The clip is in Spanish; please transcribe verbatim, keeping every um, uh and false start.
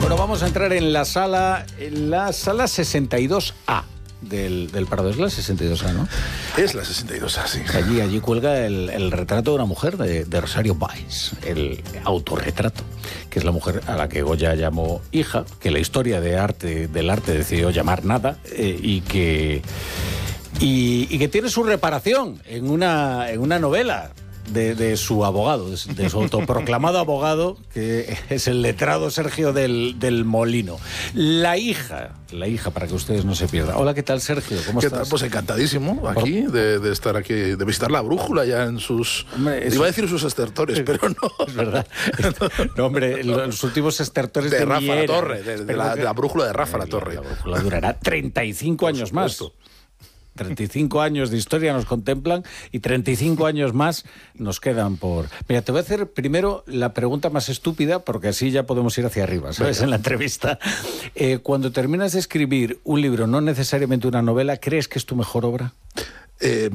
Bueno, vamos a entrar en la sala, en la sala sesenta y dos A del, del Prado. Es la sesenta y dos A, ¿no? Es la sesenta y dos A, sí. Allí, allí cuelga el, el retrato de una mujer, de, de Rosario Valls, el autorretrato, que es la mujer a la que Goya llamó hija, que la historia de arte, del arte decidió llamar nada, eh, y que y, y que tiene su reparación en una, en una novela de, de su abogado, de, de su autoproclamado abogado, que es el letrado Sergio del, del Molino. La hija, la hija, para que ustedes no se pierdan. Hola, ¿qué tal, Sergio? ¿Cómo ¿Qué estás? tal? Pues encantadísimo aquí de, de estar aquí, de visitar la brújula ya en sus... Hombre, iba a decir sus estertores, pero no. Es verdad. No, hombre, los últimos estertores de, de Rafa Viera. La Torre, de, de, la, de la brújula de Rafa La Torre. La brújula durará treinta y cinco años más. treinta y cinco años de historia nos contemplan y treinta y cinco años más nos quedan por... Mira, te voy a hacer primero la pregunta más estúpida, porque así ya podemos ir hacia arriba, ¿sabes? Venga. En la entrevista. Eh, cuando terminas de escribir un libro, no necesariamente una novela, ¿crees que es tu mejor obra? Eh,